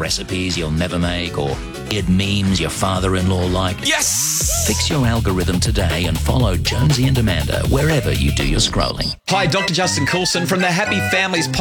recipes you'll never make or weird memes your father-in-law liked? Yes! Fix your algorithm today and follow Jonesy and Amanda wherever you do your scrolling. Hi, Dr. Justin Coulson from the Happy Families podcast.